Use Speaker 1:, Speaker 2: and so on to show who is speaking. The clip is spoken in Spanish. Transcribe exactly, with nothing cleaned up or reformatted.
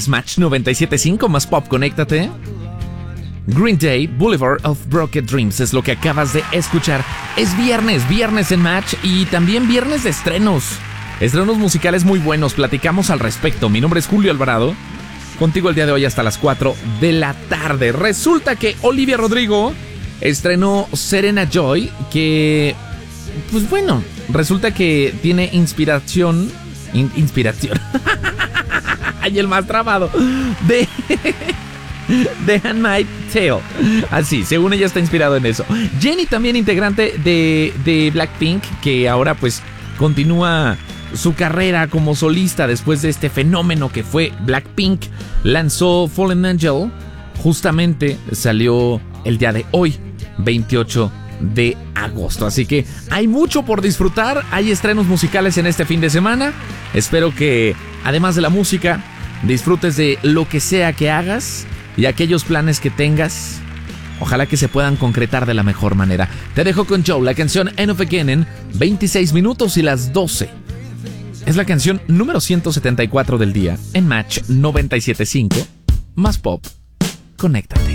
Speaker 1: es Match noventa y siete punto cinco, más pop, conéctate. Green Day, Boulevard of Broken Dreams es lo que acabas de escuchar. Es viernes, viernes en Match y también viernes de estrenos. Estrenos musicales muy buenos, platicamos al respecto. Mi nombre es Julio Alvarado, contigo el día de hoy hasta las cuatro de la tarde. Resulta que Olivia Rodrigo estrenó Serena Joy, que, pues bueno, resulta que tiene inspiración, in, inspiración, ay, el más trabado, de... The Handmaid's Tale. Así, según ella está inspirado en eso. Jennie, también integrante de, de Blackpink, que ahora pues continúa su carrera como solista después de este fenómeno que fue Blackpink, lanzó Fallen Angel. Justamente salió el día de hoy, veintiocho de agosto. Así que hay mucho por disfrutar. Hay estrenos musicales en este fin de semana. Espero que, además de la música, disfrutes de lo que sea que hagas y aquellos planes que tengas, ojalá que se puedan concretar de la mejor manera. Te dejo con Joe, la canción End of Beginning, veintiséis minutos y las doce. Es la canción número ciento setenta y cuatro del día en Match noventa y siete punto cinco, más pop. Conéctate.